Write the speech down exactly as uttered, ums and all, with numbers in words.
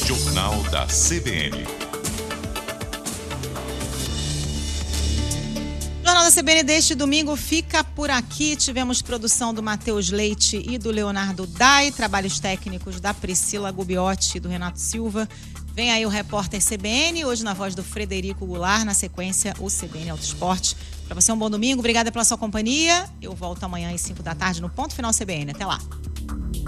Jornal da C B N. O Jornal da C B N deste domingo fica por aqui. Tivemos produção do Matheus Leite e do Leonardo Dai, trabalhos técnicos da Priscila Gubiotti e do Renato Silva. Vem aí o repórter C B N, hoje na voz do Frederico Goulart, na sequência o C B N Auto Esporte. Para você um bom domingo, obrigada pela sua companhia. Eu volto amanhã às cinco da tarde no Ponto Final C B N. Até lá.